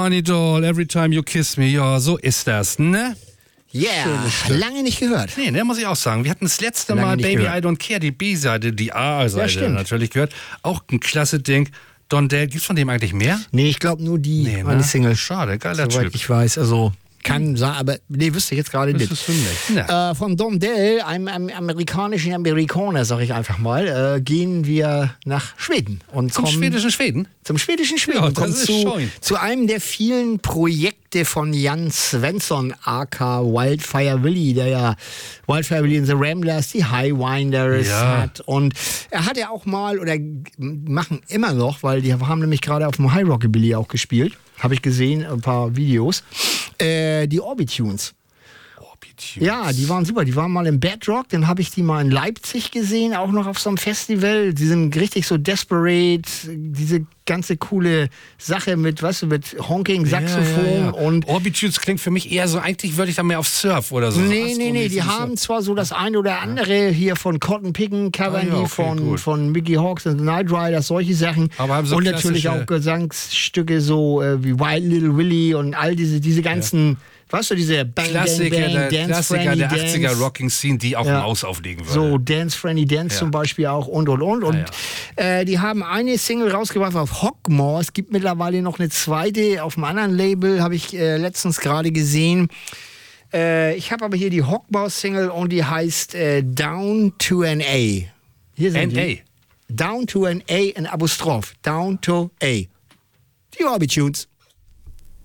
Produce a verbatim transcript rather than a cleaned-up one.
Barney Doll, Every Time You Kiss Me. Ja, so ist das, ne? Yeah, lange nicht gehört. Nee, ne, muss ich auch sagen. Wir hatten das letzte Lange Mal nicht Baby gehört. I Don't Care, die B-Seite, die A-Seite Ja, natürlich gehört. Auch ein klasse Ding. Don Dale, gibt's von dem eigentlich mehr? Nee, ich glaube nur die Nee, eine ne? Single. Schade, geiler Soweit Typ. ich weiß, also kann sein, aber nee, wüsste ich jetzt gerade Das nicht. ist für mich. Ja. Äh, von Don Dale, einem, einem amerikanischen Amerikaner, sag ich einfach mal, äh, gehen wir nach Schweden. Und Zum kommen schwedischen Schweden? Zum schwedischen Schweden. Ja, und das kommen ist zu, schön. zu einem der vielen Projekte von Jan Svensson, aka Wildfire Willy, der ja Wildfire Willy in the Ramblers, die Highwinders Ja. hat. Und er hat ja auch mal, oder machen immer noch, weil die haben nämlich gerade auf dem High Rockabilly auch gespielt, habe ich gesehen, ein paar Videos, äh, die Orbitunes. Ja, die waren super. Die waren mal im Bedrock, dann habe ich die mal in Leipzig gesehen, auch noch auf so einem Festival. Die sind richtig so desperate, diese ganze coole Sache mit, weißt du, mit Honking, Saxophon Ja, ja, ja. und... Orbitudes klingt für mich eher so, eigentlich würde ich da mehr auf Surf oder so. Nee, nee, nee, die Astromäßig haben so. zwar so das eine oder andere hier von Cotton Pickin', Cavalry, Ah ja, okay, von, gut. von Mickey Hawks und The Night Riders, solche Sachen. Aber haben so und natürlich klassische- auch Gesangsstücke so äh, wie Wild Little Willie und all diese, diese ganzen, weißt du, diese Bang, Klassiker, Bang, Bang, der, Dance Klassiker Friendly der Dance. achtziger Rocking Scene, die auch Ja. Maus auflegen würde. So, Dance Friendly Dance Ja. zum Beispiel auch und und und. Und Ja, Äh, die haben eine Single rausgebracht auf Hockmore. Es gibt mittlerweile noch eine zweite auf einem anderen Label, habe ich äh, letztens gerade gesehen. Äh, ich habe aber hier die Hockmore-Single und die heißt äh, Down to an A. Hier sind N A. die. Down to an A, ein Apostroph. Down to A. Die Orbitunes.